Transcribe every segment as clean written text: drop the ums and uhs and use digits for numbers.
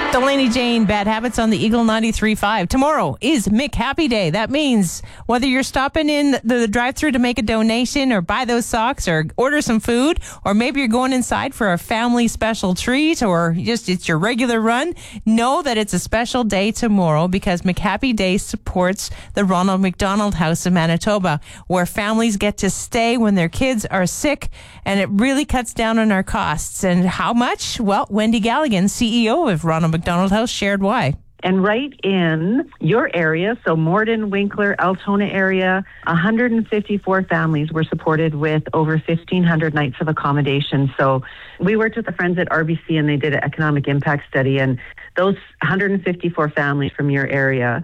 Delaney Jane, Bad Habits on the Eagle 93.5. Tomorrow is McHappy Day. That means whether you're stopping in the drive-thru to make a donation or buy those socks or order some food, or maybe you're going inside for a family special treat, or just it's your regular run, know that it's a special day tomorrow because McHappy Day supports the Ronald McDonald House in Manitoba, where families get to stay when their kids are sick, and it really cuts down on our costs. And how much? Well, Wendy Galligan, CEO of Ronald McDonald House, shared why. And right in your area, so Morden, Winkler, Altona area, 154 families were supported with over 1,500 nights of accommodation. So we worked with the friends at RBC and they did an economic impact study. And those 154 families from your area,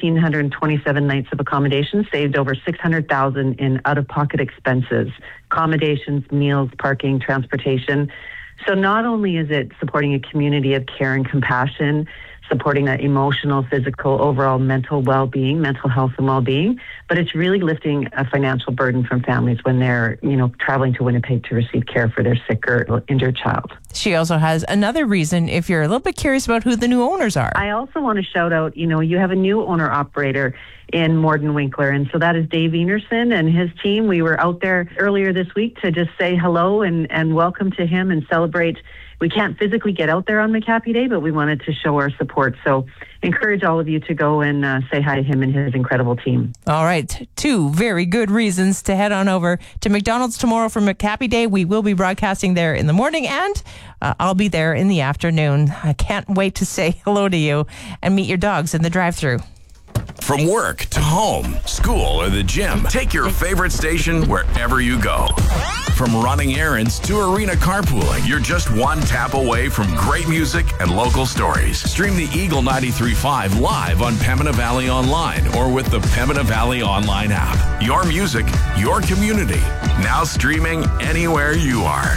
1,527 nights of accommodation, saved over $600,000 in out-of-pocket expenses, accommodations, meals, parking, transportation. So not only is it supporting a community of care and compassion, supporting that emotional, physical, overall mental well-being, mental health and well-being, but it's really lifting a financial burden from families when they're, traveling to Winnipeg to receive care for their sick or injured child. She also has another reason if you're a little bit curious about who the new owners are. I also want to shout out, you have a new owner-operator in Morden Winkler, and so that is Dave Enerson and his team. We were out there earlier this week to just say hello and welcome to him and celebrate. We can't physically get out there on McHappy Day, but we wanted to show our support. So encourage all of you to go and say hi to him and his incredible team. All right. Two very good reasons to head on over to McDonald's tomorrow for McHappy Day. We will be broadcasting there in the morning, and I'll be there in the afternoon. I can't wait to say hello to you and meet your dogs in the drive-thru. From work to home, school, or the gym, take your favorite station wherever you go. From running errands to arena carpooling, you're just one tap away from great music and local stories. Stream the Eagle 93.5 live on Pembina Valley Online or with the Pembina Valley Online app. Your music, your community. Now streaming anywhere you are.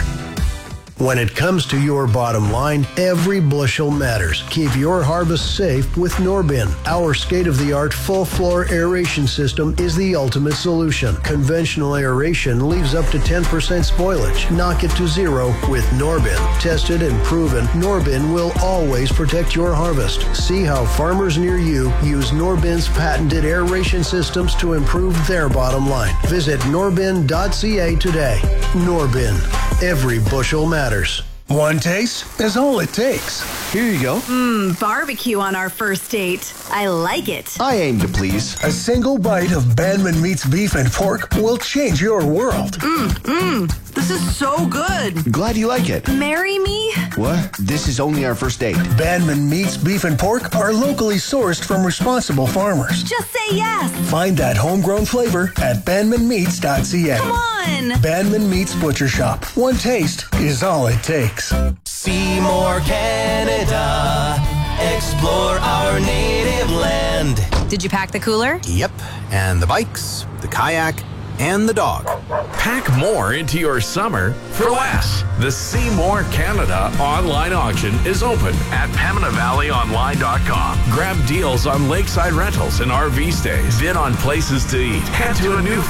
When it comes to your bottom line, every bushel matters. Keep your harvest safe with Norbin. Our state-of-the-art full-floor aeration system is the ultimate solution. Conventional aeration leaves up to 10% spoilage. Knock it to zero with Norbin. Tested and proven, Norbin will always protect your harvest. See how farmers near you use Norbin's patented aeration systems to improve their bottom line. Visit norbin.ca today. Norbin. Every bushel matters. One taste is all it takes. Here you go. Barbecue on our first date. I like it. I aim to please. A single bite of Bandman Meats beef and pork will change your world. This is so good. Glad you like it. Marry me? What? This is only our first date. Bandman Meats beef and pork are locally sourced from responsible farmers. Just say yes. Find that homegrown flavor at bandmanmeats.ca. Come on. Bandman Meats Butcher Shop. One taste is all it takes. Seymour, Canada. Explore our native land. Did you pack the cooler? Yep, and the bikes, the kayak, and the dog. Pack more into your summer for less. The Seymour Canada online auction is open at PembinaValleyOnline.com. Grab deals on lakeside rentals and RV stays. Bid on places to eat. Head to a new